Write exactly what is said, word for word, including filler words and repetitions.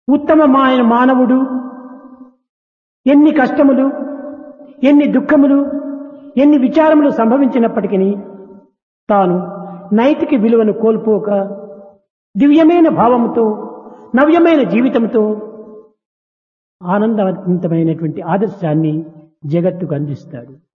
ఉత్తమమైన మానవుడు ఎన్ని కష్టములు, ఎన్ని దుఃఖములు, ఎన్ని విచారములు సంభవించినప్పటికీ తాను నైతిక విలువను కోల్పోక దివ్యమైన భావముతో నవ్యమైన జీవితంతో ఆనందవంతమైనటువంటి ఆదర్శాన్ని జగత్తుకు అందిస్తాడు.